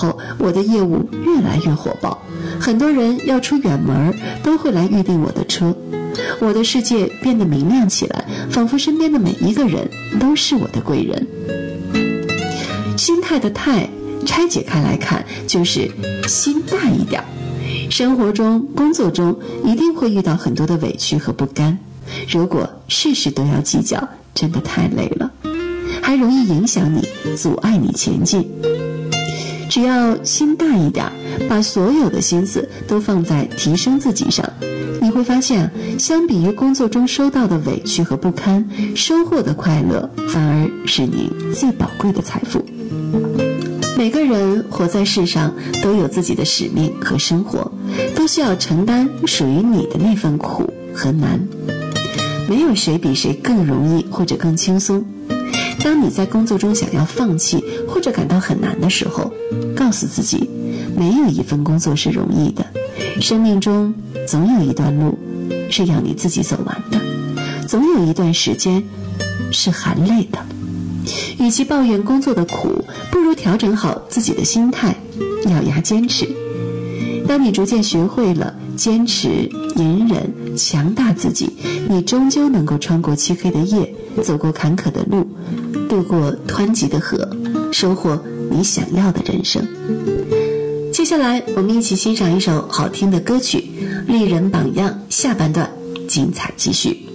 后，我的业务越来越火爆，很多人要出远门都会来预订我的车。我的世界变得明亮起来，仿佛身边的每一个人都是我的贵人。心态的态拆解开来看，就是心大一点。生活中、工作中一定会遇到很多的委屈和不甘，如果事事都要计较，真的太累了，还容易影响你，阻碍你前进。只要心大一点，把所有的心思都放在提升自己上，你会发现，相比于工作中收到的委屈和不堪，收获的快乐反而是你最宝贵的财富。每个人活在世上都有自己的使命和生活，都需要承担属于你的那份苦和难。没有谁比谁更容易或者更轻松。当你在工作中想要放弃或者感到很难的时候，告诉自己，没有一份工作是容易的，生命中总有一段路是要你自己走完的，总有一段时间是含泪的。与其抱怨工作的苦，不如调整好自己的心态，咬牙坚持。当你逐渐学会了坚持、隐忍、强大自己，你终究能够穿过漆黑的夜，走过坎坷的路，渡过湍急的河，收获你想要的人生。接下来我们一起欣赏一首好听的歌曲《丽人榜样》，下半段精彩继续。